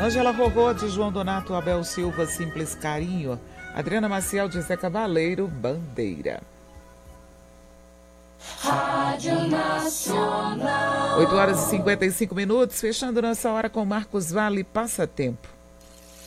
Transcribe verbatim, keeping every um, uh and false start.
Ângela Rorô, de João Donato, Abel Silva, Simples Carinho. Adriana Maciel, de Zé Cavaleiro, Bandeira. Rádio Nacional. oito horas e cinquenta e cinco minutos, fechando nossa hora com Marcos Vale, Passatempo.